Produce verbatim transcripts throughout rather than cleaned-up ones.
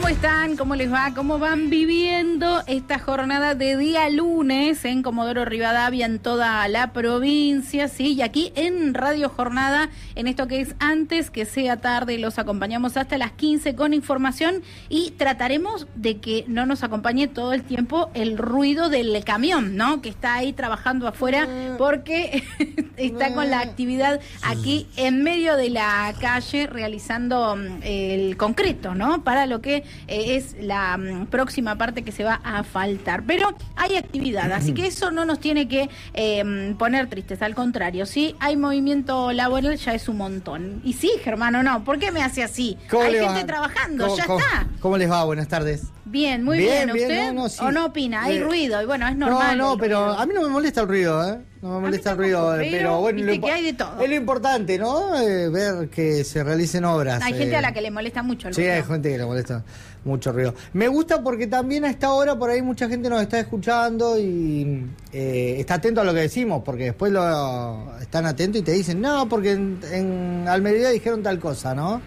¿Cómo están? ¿Cómo les va? ¿Cómo van viviendo esta jornada de día lunes en Comodoro Rivadavia, en toda la provincia? Sí, y aquí en Radio Jornada, en esto que es antes que sea tarde, los acompañamos hasta las quince con información y trataremos de que no nos acompañe todo el tiempo el ruido del camión, ¿no? Que está ahí trabajando afuera porque está con la actividad aquí en medio de la calle realizando el concreto, ¿no? Para lo que eh, es la um, próxima parte que se va a asfaltar. Pero hay actividad, así que eso no nos tiene que eh, poner tristes, al contrario, sí, hay movimiento laboral, ya es un montón. Y sí, Germano, no, ¿por qué me hace así? Hay gente trabajando, ¿Cómo, ya cómo, está. ¿Cómo les va? Buenas tardes. Bien, muy bien, bien. ¿Usted? No, no, sí. ¿O no opina? Hay eh, ruido, y bueno, es normal. No, no, pero a mí no me molesta el ruido, ¿eh? No me molesta el ruido, pero, pero bueno, viste lo, que hay de todo. Es lo importante, ¿no? Eh, ver que se realicen obras. Hay eh. gente a la que le molesta mucho el sí, ruido. Sí, hay gente que le molesta mucho ruido. Me gusta porque también a esta hora por ahí mucha gente nos está escuchando y eh, está atento a lo que decimos, porque después lo están atentos y te dicen, no, porque en, en al mediodía dijeron tal cosa, ¿no?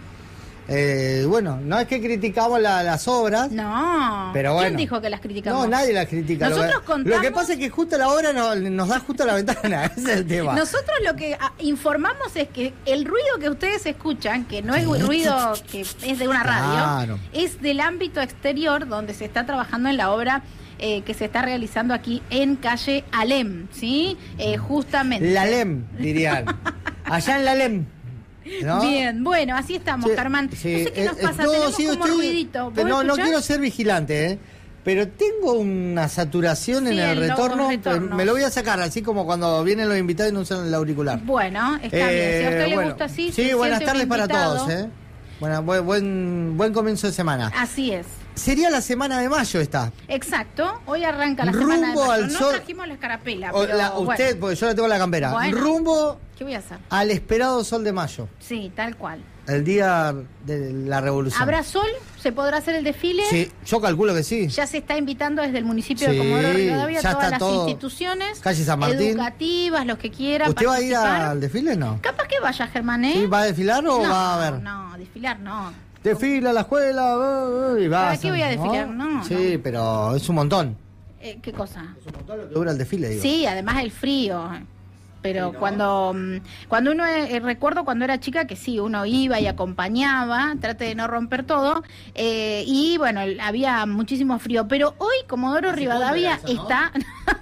Eh, bueno, no es que criticamos la, las obras. No. Pero bueno. ¿Quién dijo que las criticamos? No, nadie las critica. Nosotros lo, que, contamos... lo que pasa es que justo la hora no, nos da justo a la ventana. Ese es el tema. Nosotros lo que a, informamos es que el ruido que ustedes escuchan, que no es ruido que es de una radio, claro, es del ámbito exterior donde se está trabajando en la obra eh, que se está realizando aquí en calle Alem, ¿sí? Eh, justamente. La Alem, dirían. Allá en la Alem. ¿No? Bien, bueno, así estamos, sí, Germán. Sí. No sé qué nos Eh, pasa, no, tenemos sí, como estoy, ruidito. No, no quiero ser vigilante, ¿eh? Pero tengo una saturación sí, en el, el retorno, retorno. Me lo voy a sacar, así como cuando vienen los invitados y no usan el auricular. Bueno, está eh, bien. Si a usted bueno, le gusta así, sí, buenas tardes para todos, ¿eh? Bueno, buen, buen, buen comienzo de semana. Así es. Sería la semana de mayo esta. Exacto, hoy arranca la Rumbo semana de mayo. Al no sol... trajimos la escarapela, pero la, usted, bueno. porque yo la tengo en la campera. Bueno, Rumbo ¿qué voy a hacer? Al esperado sol de mayo. Sí, tal cual. El día de la revolución. ¿Habrá sol? ¿Se podrá hacer el desfile? Sí, yo calculo que sí. Ya se está invitando desde el municipio sí, de Comodoro Rivadavia ya todas las todo. instituciones Calle San Martín, educativas, los que quieran. ¿Usted va a ir al desfile no? Capaz que vaya, Germán, ¿eh? ¿Sí, va a desfilar o no, va a ver? No, desfilar no. Desfila a la escuela uh, y va. ¿Para qué voy a desfilar? No, no sí, no. pero es un montón. Eh, ¿Qué cosa? Es un montón lo que dura el desfile, digo. Sí, además el frío. Pero sí, ¿no? cuando cuando uno, eh, recuerdo cuando era chica que sí, uno iba y acompañaba, trate de no romper todo, eh, y bueno, había muchísimo frío, pero hoy Comodoro Rivadavia eso, ¿no? Está...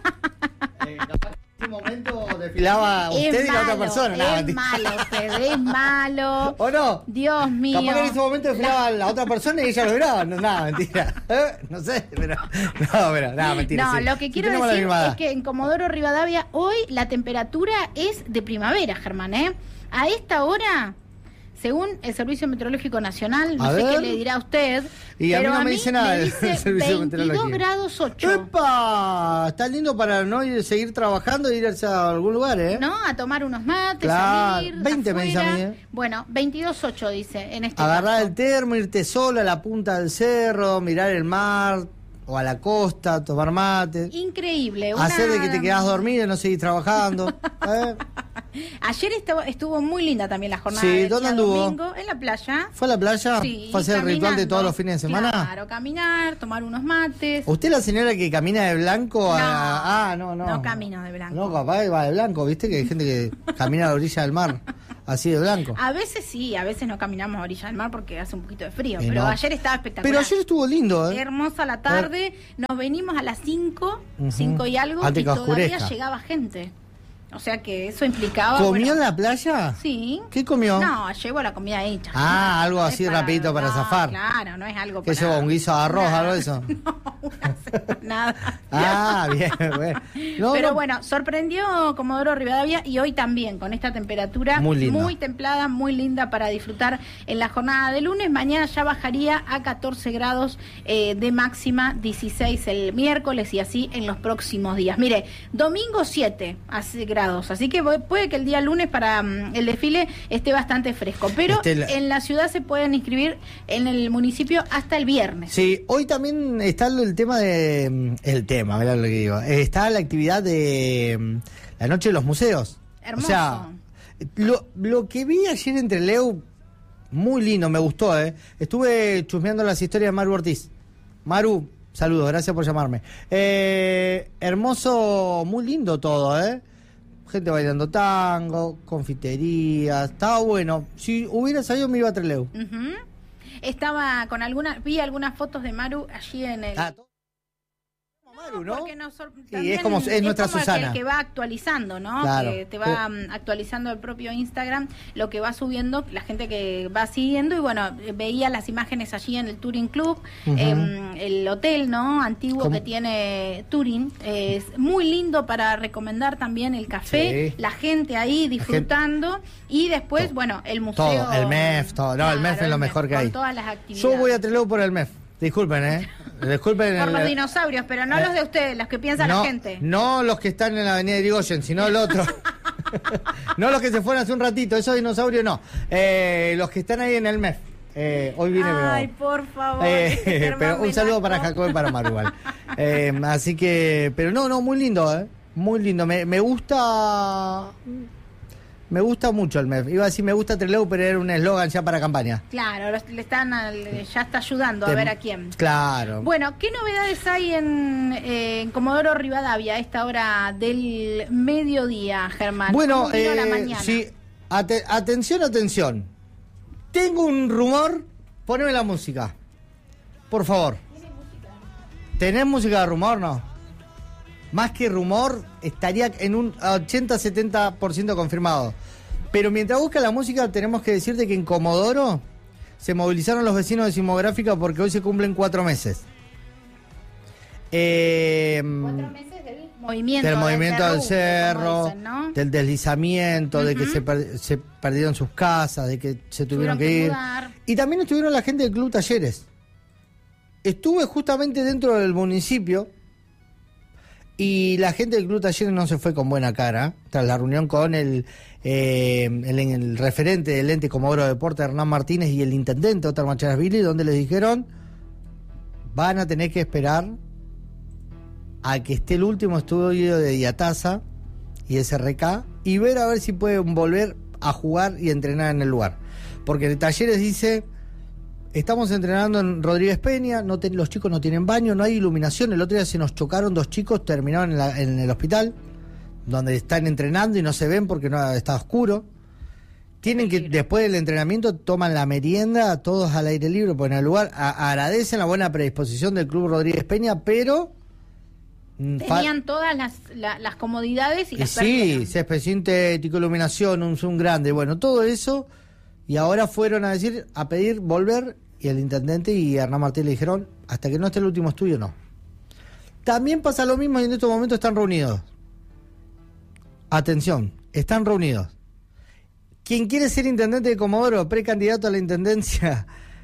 eh, capaz en ese momento desfilaba usted es y malo, la otra persona. Es nada, malo usted, es malo. ¿O no? Dios mío. Capaz que en ese momento desfilaba la, la otra persona y ella lo miraba. No, nada, mentira. ¿Eh? No sé, pero... No, pero nada, mentira. No, sí. lo que quiero sí, decir es que en Comodoro Rivadavia hoy la temperatura es de primavera, Germán, ¿eh? A esta hora... Según el Servicio Meteorológico Nacional, no a sé ver. qué le dirá usted, y pero a mí no a me mí dice nada me del dice Servicio veintidós grados ocho. ¡Epa! Está lindo para no ir, seguir trabajando e irse a algún lugar, ¿eh? No, a tomar unos mates, claro. salir veinte afuera. Me dice a mí, ¿eh? Bueno, veintidós ocho dice en este Agarrar caso. el termo, irte solo a la punta del cerro, mirar el mar... O a la costa, tomar mate. Increíble. Una... Hacer de que te quedás dormido y no seguís trabajando. ¿Eh? Ayer estuvo, estuvo muy linda también la jornada sí, de ¿dónde día anduvo? domingo, en la playa. ¿Fue a la playa? Sí, ¿Fue a hacer el ritual de todos los fines de semana? Claro, caminar, tomar unos mates. ¿Usted es la señora que camina de blanco? A... No, ah, no, no. No camino de blanco. No, capaz va de blanco, ¿viste? Que hay gente que camina a la orilla del mar. Así de blanco. A veces sí, a veces no caminamos a orilla del mar porque hace un poquito de frío, y pero no. ayer estaba espectacular. Pero ayer estuvo lindo, ¿eh? Hermosa la tarde, nos venimos a las cinco, uh-huh. cinco y algo, Antes y que todavía oscurezca. Llegaba gente. O sea que eso implicaba... ¿Comió bueno, en la playa? Sí. ¿Qué comió? No, llevo la comida hecha. Ah, algo no así para, rapidito para no, zafar. Claro, no es algo ¿Qué para... llevó? ¿Un guiso de arroz, nada, algo de eso? No, una nada. Ah, bien, bueno. No, Pero no. bueno, sorprendió Comodoro Rivadavia y hoy también con esta temperatura muy, linda. muy templada, muy linda para disfrutar en la jornada de lunes. Mañana ya bajaría a catorce grados eh, de máxima, dieciséis el miércoles y así en los próximos días. Mire, domingo siete grados, así que puede que el día lunes para um, el desfile esté bastante fresco, pero este la... en la ciudad se pueden inscribir en el municipio hasta el viernes. Sí, hoy también está el tema de... El tema, mirá lo que digo. Está la actividad de la noche de los museos. Hermoso. O sea, lo, lo que vi ayer entre Leu Muy lindo, me gustó, ¿eh? Estuve chusmeando las historias de Maru Ortiz. Maru, saludos, gracias por llamarme. Eh, hermoso, muy lindo todo, ¿eh? Gente bailando tango, confiterías, estaba bueno. Si hubiera sabido me iba a Trelew. Uh-huh. Estaba con algunas, vi algunas fotos de Maru allí en el... Ah, Maru, ¿no? Nos sor... Y es como es, es nuestra como Susana. El que va actualizando, ¿no? Claro. Que te va um, actualizando el propio Instagram, lo que va subiendo, la gente que va siguiendo, y bueno, veía las imágenes allí en el Touring Club, uh-huh. eh, el hotel, ¿no? Antiguo ¿Cómo? Que tiene Touring, eh, es muy lindo para recomendar también el café, sí. La gente ahí disfrutando, gente... y después, todo. Bueno, el museo. Todo, el M E F, todo. No, claro, el M E F es lo mejor M E F, que hay. Con todas las actividades. Yo voy a Trelew por el M E F. Disculpen, ¿eh? Disculpen. Por el, los dinosaurios, pero no eh, los de ustedes, los que piensa no, la gente. No los que están en la avenida de Irigoyen, sino el otro. No los que se fueron hace un ratito, esos dinosaurios no. Eh, los que están ahí en el M E F. Eh, hoy viene. Ay, pero, por favor. Eh, pero un saludo para Jacob y para Maru. eh, así que, pero no, no, muy lindo, ¿eh? Muy lindo. Me, me gusta. Me gusta mucho el M E F. Iba a decir me gusta Trelew, pero era un eslogan ya para campaña. Claro, le están ya está ayudando Te, a ver a quién. Claro. Bueno, ¿qué novedades hay en, eh, en Comodoro Rivadavia a esta hora del mediodía, Germán? Bueno, eh, la mañana? sí, at- atención, atención. Tengo un rumor. Poneme la música. Por favor. ¿Tiene música? ¿Tenés música de rumor, no? Más que rumor, estaría en un ochenta a setenta por ciento confirmado. Pero mientras busca la música, tenemos que decirte que en Comodoro se movilizaron los vecinos de Sismográfica porque hoy se cumplen cuatro meses. Eh, cuatro meses del movimiento del movimiento del, del cerro, cerro, dicen, ¿no? Del deslizamiento, uh-huh. de que se, per- se perdieron sus casas, de que se tuvieron, tuvieron que, que ir. Mudar. Y también estuvieron la gente del Club Talleres. Estuve justamente dentro del municipio. Y la gente del Club Talleres no se fue con buena cara tras la reunión con el, eh, el, el referente del ente Comodoro Deporte, Hernán Martínez, y el intendente, Otar Macharasvili, donde les dijeron van a tener que esperar a que esté el último estudio de Diatasa y S R K y ver a ver si pueden volver a jugar y entrenar en el lugar. Porque el Talleres dice... Estamos entrenando en Rodríguez Peña, no te, los chicos no tienen baño, no hay iluminación. El otro día se nos chocaron dos chicos, terminaron en, la, en el hospital, donde están entrenando y no se ven porque no está oscuro. Tienen que, después del entrenamiento, toman la merienda, todos al aire libre, pues en el lugar, a, agradecen la buena predisposición del Club Rodríguez Peña, pero... Tenían fa- todas las, la, las comodidades y las Sí, césped sintético, iluminación, un zoom grande, bueno, todo eso... Y ahora fueron a decir, a pedir volver, y el intendente y Hernán Martínez le dijeron, hasta que no esté el último estudio, no. También pasa lo mismo y en estos momentos están reunidos. Atención, están reunidos. Quien quiere ser intendente de Comodoro, precandidato a la intendencia,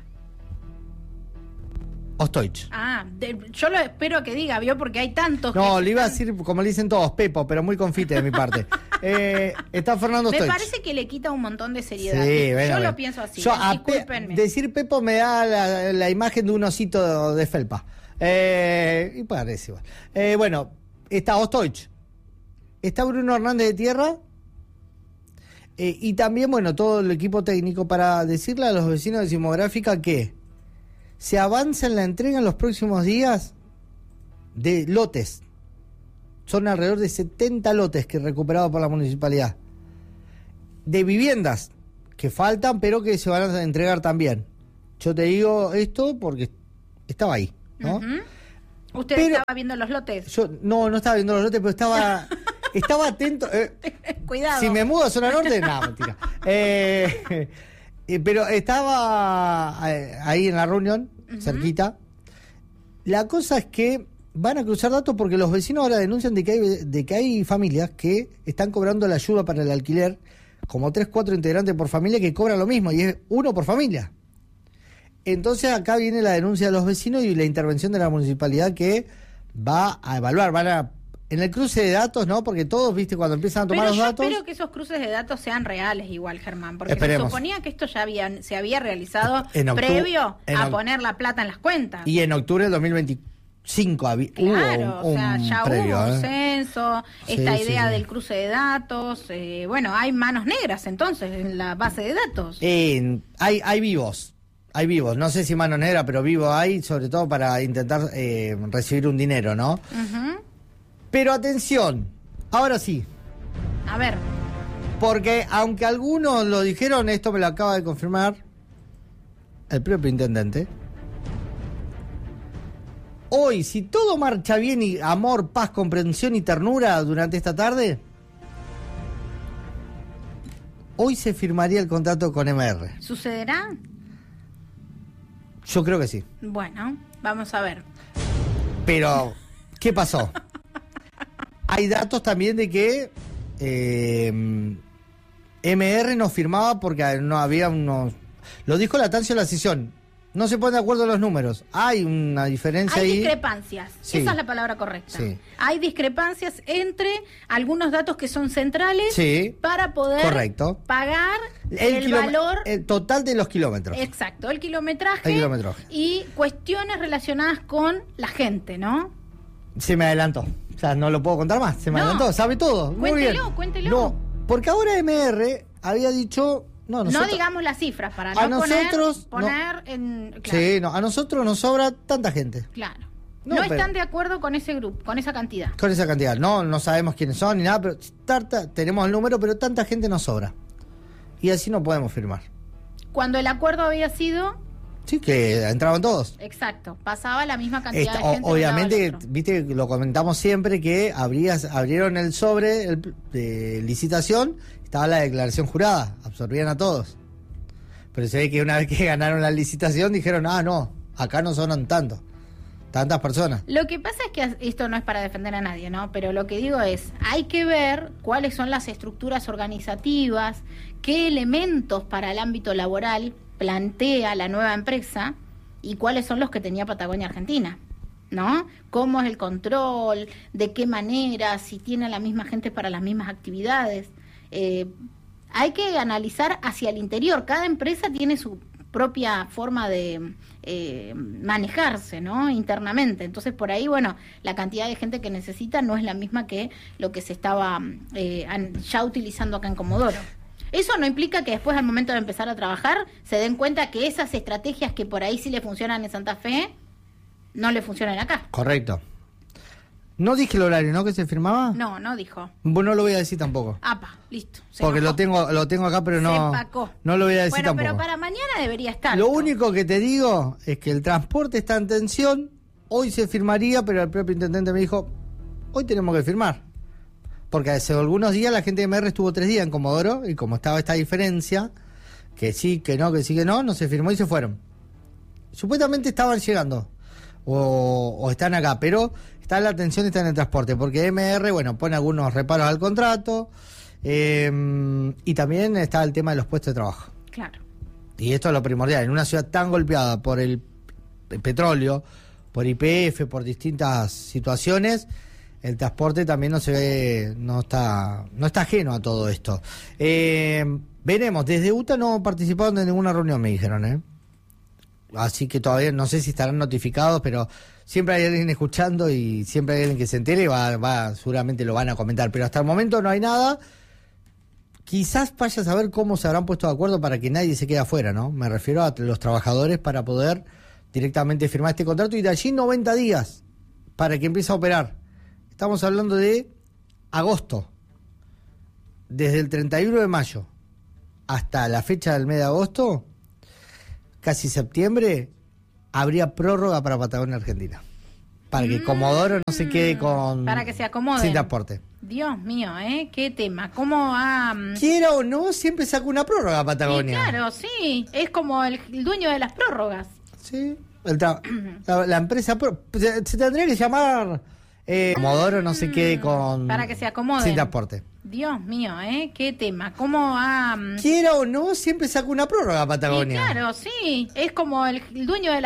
Ostoich. Ah, de, yo lo espero que diga, ¿vio? Porque hay tantos. No, que le iba están... a decir, como le dicen todos, Pepo, pero muy confite de mi parte. eh, está Fernando Ostoich. Me parece que le quita un montón de seriedad. Sí, yo venga, lo venga. pienso así. Yo, eh, a discúlpenme. Pe- decir Pepo me da la, la imagen de un osito de, de felpa. Eh, y parece igual. Eh, bueno, está Ostoich. Está Bruno Hernández de Tierra. Eh, y también, bueno, todo el equipo técnico para decirle a los vecinos de Sismográfica que se avanza en la entrega en los próximos días de lotes. Son alrededor de setenta lotes que recuperados por la municipalidad. De viviendas que faltan, pero que se van a entregar también. Yo te digo esto porque estaba ahí, ¿no? Uh-huh. ¿Usted pero, estaba viendo los lotes? Yo no, no estaba viendo los lotes, pero estaba... Estaba atento. Eh, Cuidado. Si me mudo a zona norte, no, mentira. Eh, eh, pero estaba eh, ahí en la reunión, uh-huh. cerquita. La cosa es que van a cruzar datos porque los vecinos ahora denuncian de que hay, de que hay familias que están cobrando la ayuda para el alquiler, como tres, cuatro integrantes por familia que cobran lo mismo, y es uno por familia. Entonces acá viene la denuncia de los vecinos y la intervención de la municipalidad que va a evaluar, van a... En el cruce de datos, ¿no? Porque todos, viste, cuando empiezan a tomar Pero los yo datos... espero que esos cruces de datos sean reales igual, Germán, porque Esperemos. se suponía que esto ya había, se había realizado en octu- previo en a oct- poner la plata en las cuentas. Y en octubre del dos mil veinticinco había, Claro, hubo un, o sea, un ya previo, hubo un ¿eh? eso, esta Sí, idea sí, sí. del cruce de datos. Eh, bueno, hay manos negras entonces en la base de datos. Eh, hay, hay vivos, hay vivos. No sé si mano negra, pero vivo hay, sobre todo para intentar eh, recibir un dinero, ¿no? Ujú. Pero atención, ahora sí. A ver, Porque aunque algunos lo dijeron, esto me lo acaba de confirmar el propio intendente. Hoy, si todo marcha bien y amor, paz, comprensión y ternura durante esta tarde, hoy se firmaría el contrato con M R. ¿sucederá? Yo creo que sí. Bueno, vamos a ver. Pero, ¿qué pasó? Hay datos también de que eh, M R no firmaba porque no había unos... Lo dijo Latancio en la sesión. No se ponen de acuerdo los números. Hay una diferencia Hay ahí. discrepancias, Sí. esa es la palabra correcta. Sí. Hay discrepancias entre algunos datos que son centrales Sí. para poder Correcto. pagar el, kilome- valor... el total de los kilómetros. Exacto, el kilometraje, El kilometraje. y cuestiones relacionadas con la gente, ¿no? Se me adelantó. O sea, no lo puedo contar más. Se me No. adelantó. Sabe todo. Muy Cuéntelo, bien. cuéntelo. No, porque ahora M R había dicho... No, No nosotros- digamos las cifras para A no nosotros, poner, poner en... Claro, Sí, no, a nosotros nos sobra tanta gente. claro. No, No, pero- están de acuerdo con ese grupo, con esa cantidad. Con esa cantidad. No, no sabemos quiénes son ni nada, pero tarta, tenemos el número, pero tanta gente nos sobra. Y así no podemos firmar. Cuando el acuerdo había sido... Sí, que entraban todos. Exacto, pasaba la misma cantidad Esta- de o- gente. que obviamente, daba el otro. viste, lo comentamos siempre que abrías, abrieron el sobre el- de licitación, estaba la declaración jurada, absorbían a todos. Pero se ve que una vez que ganaron la licitación dijeron, ah, no, acá no sonan tanto, tantas personas. Lo que pasa es que esto no es para defender a nadie, ¿no? Pero lo que digo es, hay que ver cuáles son las estructuras organizativas, qué elementos para el ámbito laboral plantea la nueva empresa y cuáles son los que tenía Patagonia Argentina, ¿no? Cómo es el control, de qué manera, si tiene a la misma gente para las mismas actividades. Eh, hay que analizar hacia el interior. Cada empresa tiene su propia forma de eh, manejarse, ¿no? Internamente. Entonces, por ahí, bueno, la cantidad de gente que necesita no es la misma que lo que se estaba eh, an- ya utilizando acá en Comodoro. Eso no implica que después, al momento de empezar a trabajar, se den cuenta que esas estrategias que por ahí sí le funcionan en Santa Fe, no le funcionan acá. Correcto. No dije el horario, ¿no? Que se firmaba. No, no dijo. Bueno, no lo voy a decir tampoco. Apa, listo. se Porque lo enojó. tengo, lo tengo acá, pero Se no, empacó. no lo voy a decir Bueno, tampoco. pero para mañana debería estar. Lo esto. único que te digo es que el transporte está en tensión. Hoy se firmaría, pero el propio intendente me dijo, hoy tenemos que firmar. Porque hace algunos días la gente de M R estuvo tres días en Comodoro y como estaba esta diferencia, que sí, que no, que sí, que no, no se firmó y se fueron. Supuestamente estaban llegando o, o están acá, pero está la tensión, está en el transporte, porque M R, bueno, pone algunos reparos al contrato eh, y también está el tema de los puestos de trabajo. Claro. Y esto es lo primordial, en una ciudad tan golpeada por el p- petróleo, por Y P F, por distintas situaciones, el transporte también no se ve, no está, no está ajeno a todo esto. Eh, veremos, desde U T A no participaron de ninguna reunión, me dijeron, ¿eh? Así que todavía no sé si estarán notificados, pero siempre hay alguien escuchando y siempre hay alguien que se entere y va, va, seguramente lo van a comentar. Pero hasta el momento no hay nada. Quizás vaya a saber cómo se habrán puesto de acuerdo para que nadie se quede afuera, ¿no? Me refiero a los trabajadores para poder directamente firmar este contrato y de allí noventa días para que empiece a operar. Estamos hablando de agosto. Desde el treinta y uno de mayo hasta la fecha del mes de agosto, casi septiembre, habría prórroga para Patagonia Argentina. Para que Comodoro no se quede con... Para que se acomoden. sin transporte. Dios mío, ¿eh? Qué tema. ¿Cómo ha...? Quiera o no, siempre saca una prórroga a Patagonia. Sí, claro, sí. Es como el, el dueño de las prórrogas. Sí. El tra- la, la empresa... pro- Se, se tendría que llamar... Eh, Comodoro no se quede con... Para que se acomoden. sin transporte. Dios mío, ¿eh? Qué tema. ¿Cómo ha...? Quiera o no, siempre saca una prórroga a Sí, Patagonia. claro, sí. Es como el, el dueño de las